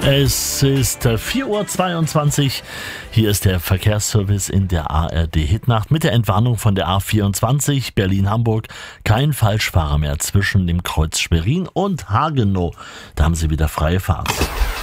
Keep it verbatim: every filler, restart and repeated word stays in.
Es ist vier Uhr zweiundzwanzig. Hier ist der Verkehrsservice in der A R D-Hitnacht mit der Entwarnung von der A vierundzwanzig Berlin-Hamburg. Kein Falschfahrer mehr zwischen dem Kreuz Schwerin und Hagenow. Da haben Sie wieder freie Fahrt.